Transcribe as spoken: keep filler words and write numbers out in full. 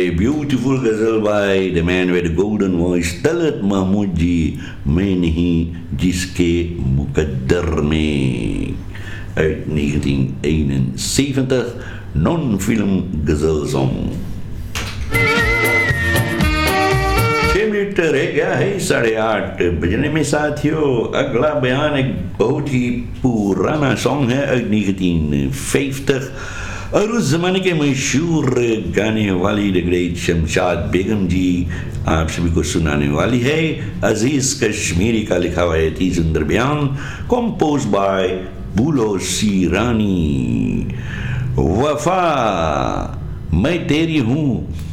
A beautiful ghazal by the man with the golden voice, Talat Mahmood ji, मैं नहीं जिसके मुकद्दर में, uit negentien eenenzeventig, non-film ghazalsong. छह minute रह गया है साढ़े आठ बजने में साथियों. अगला बयान एक बहुत ही पुराना सॉन्ग है, negentien vijftig, और उस जमाने के मशहूर गाने वाली द ग्रेट शमशाद बेगम जी आप सभी को सुनाने वाली है. अजीज कश्मीरी का लिखा हुआ है थी सुंदर बयान, कंपोज बाय बुलो सीरानी. वफा मैं तेरी हूँ